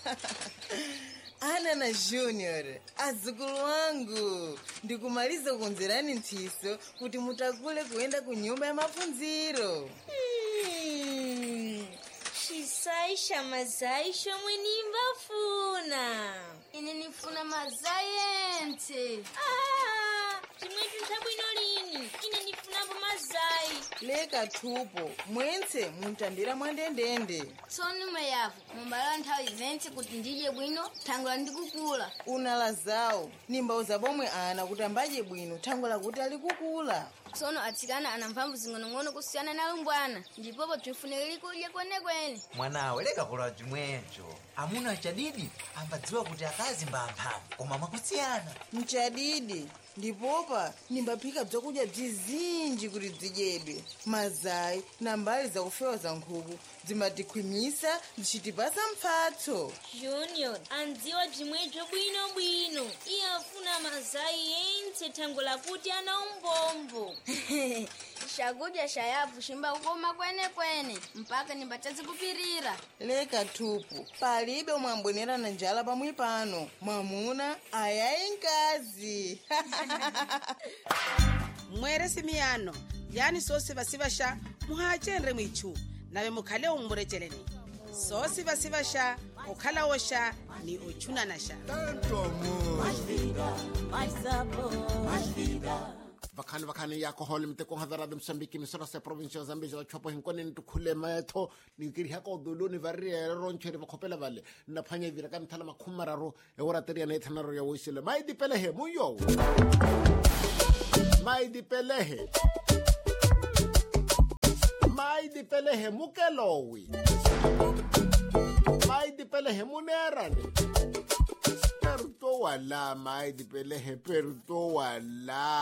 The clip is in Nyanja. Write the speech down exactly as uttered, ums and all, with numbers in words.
Ana na Junior, azukulu wangu, ndikumaliza kukonzerani nthiso kuti mutakule kuenda ku nyumba ya mafunziro. Hmm. Chisaisha mazaisho mwenimba funa. Ine nifuna mazayense. Ah, chimwetu ntabwino lini. Ine nifunapo mazai. Leka thupo, mwense muntandira mwandendende. Tsoni mayafu, mumbala nthawi zense kuti ndije bwino, thangula ndikukula. Unala zawo, nimbauza bomwe ana kuti ambaje bwino, thangula kuti alikukula. Tsono atsikana ana mphamvu zing'onong'ono kusiyana na lumbwana, ndipopo tifunire kudya kwenekwene. Mwanawe leka kula chimwecho. Amuna chadidi ambadziwa kuti akazi mba mphamvu, koma makusiyana. Mchadidi, ndipopa nimbaphika bzakudya bzizinji kuti bzidyedwe. Mazai na mbali za kufewa za nkhuku zimatikhwimisa zichitipasa mphatso. Junior, andziwa chimwecho bwino bwino. Iye afuna mazai yense thangula kuti ana umbombo. Shakudya shayavu shimba ukoma kwenekwene, mpaka nimbatadzi kupirira. Leka thupu, palibe umwambonera na njala pamwe pano. Mwamuna ayayi nkazi. Mwere simiyano, yani sosi vasivasha, muhachenre mwichu, nawe mukhale umburecheleni. Sosi vasivasha, ukhala osha, ni uchuna nasha. Vakhani vakhani yako hole mteko hadara de Msambiki misora se province ya Zambia za chopo hinkone ntukule maetho nikiri hako duluni varia roncheri vakhopela vale na phanya vira kan thala makhumararo e ora teria na ithanaro ya wisile mai dipelehe muyo mai dipelehe mai dipelehe mukelowi mai dipelehe munerani perto wala mai dipelehe perto wala